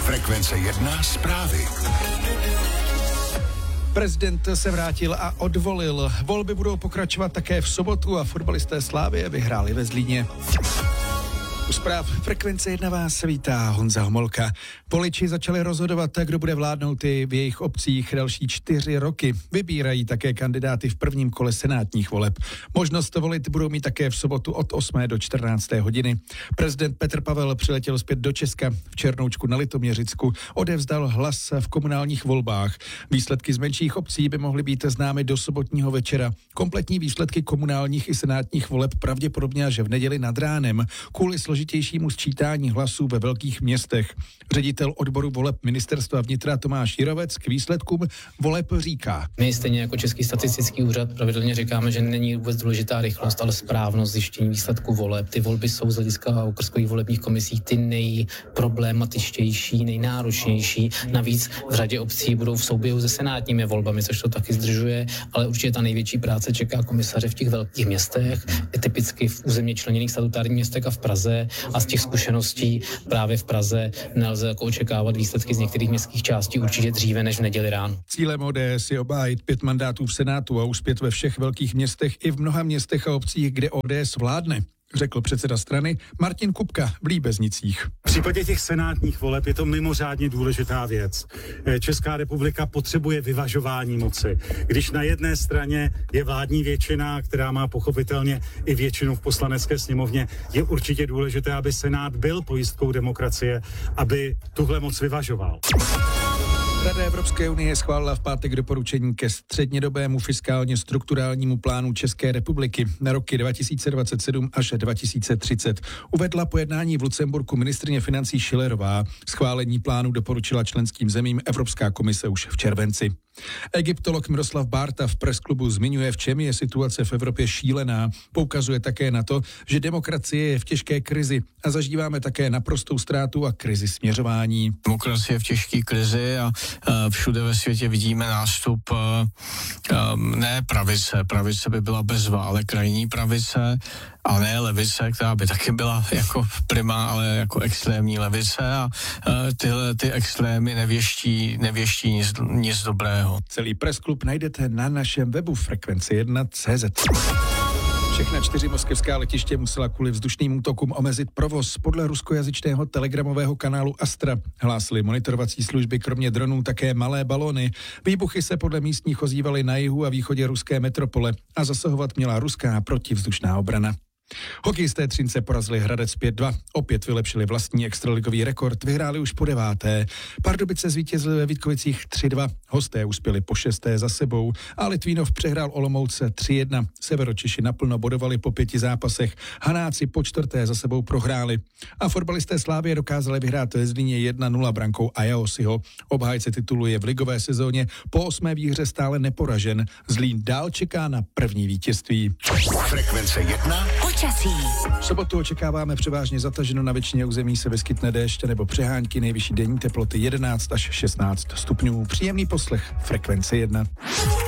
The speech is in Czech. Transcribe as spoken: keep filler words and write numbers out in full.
Frekvence jedna zprávy. Prezident se vrátil a odvolil. Volby budou pokračovat také v sobotu a fotbalisté Slavie vyhráli ve Zlíně. U zpráv Frekvence jedna vás vítá Honza Homolka. Voliči začali rozhodovat, kdo bude vládnout i v jejich obcích další čtyři roky. Vybírají také kandidáty v prvním kole senátních voleb. Možnost volit budou mít také v sobotu od osmé do čtrnácté hodiny. Prezident Petr Pavel přiletěl zpět do Česka. V Černoučku na Litoměřicku odevzdal hlas v komunálních volbách. Výsledky z menších obcí by mohly být známy do sobotního večera. Kompletní výsledky komunálních i senátních voleb pravděpodobně až v neděli nad ránem. Kvůli složitějšímu sčítání hlasů ve velkých městech. Ředitel odboru voleb ministerstva vnitra Tomáš Jirovec k výsledkům voleb říká. My stejně jako Český statistický úřad pravidelně říkáme, že není vůbec důležitá rychlost, ale správnost zjištění výsledků voleb. Ty volby jsou z hlediska okrskových volebních komisí ty nejproblematičtější, nejnáročnější. Navíc v řadě obcí budou v souběhu se senátními volbami, což to taky zdržuje, ale určitě ta největší práce čeká komisaře v těch velkých městech, typicky v územně členěných statutárních městech a v Praze. A z těch zkušeností právě v Praze nelze jako očekávat výsledky z některých městských částí určitě dříve než v neděli ráno. Cílem O D S je obhájit pět mandátů v Senátu a uspět ve všech velkých městech i v mnoha městech a obcích, kde O D S vládne, řekl předseda strany Martin Kupka v Líbeznicích. V případě těch senátních voleb je to mimořádně důležitá věc. Česká republika potřebuje vyvažování moci. Když na jedné straně je vládní většina, která má pochopitelně i většinu v poslanecké sněmovně, je určitě důležité, aby Senát byl pojistkou demokracie, aby tuhle moc vyvažoval. Rada Evropské unie schválila v pátek doporučení ke střednědobému fiskálně strukturálnímu plánu České republiky na roky dva tisíce dvacet sedm až dva tisíce třicet. Uvedla po jednání v Lucemburku ministryně financí Schillerová. Schválení plánu doporučila členským zemím Evropská komise už v červenci. Egyptolog Miroslav Bárta v Pressklubu zmiňuje, v čem je situace v Evropě šílená. Poukazuje také na to, že demokracie je v těžké krizi a zažíváme také naprostou ztrátu a krizi směřování. Demokracie je v těžké krizi a všude ve světě vidíme nástup ne pravice, pravice by byla bezva, ale krajní pravice a ne levice, která by taky byla jako prima, ale jako extrémní levice a tyhle ty extrémy nevěští, nevěští nic, nic dobrého. Celý Pressklub najdete na našem webu frekvence jedna tečka cé zet. Všechna čtyři moskevská letiště musela kvůli vzdušným útokům omezit provoz. Podle ruskojazyčného telegramového kanálu Astra hlásily monitorovací služby kromě dronů také malé balony. Výbuchy se podle místních ozývaly na jihu a východě ruské metropole a zasahovat měla ruská protivzdušná obrana. Hokejisté Třince porazili Hradec pět dva, opět vylepšili vlastní extraligový rekord, vyhráli už po deváté. Pardubice zvítězili ve Vítkovicích tři dva, hosté uspěli po šesté za sebou a Litvínov přehrál Olomouce tři jedna. Severočeši naplno bodovali po pěti zápasech, Hanáci po čtvrté za sebou prohráli. A fotbalisté Slavie dokázali vyhrát ve Zlíně jedna nula brankou Ajaosiho. Obhájce titulu je v ligové sezóně po osmé výhře stále neporažen. Zlín dál čeká na první vítězství. Frekvence jedna. V sobotu očekáváme převážně zataženo, na většině území se vyskytne déšť nebo přehánky, nejvyšší denní teploty jedenáct až šestnáct stupňů. Příjemný poslech Frekvence jedna.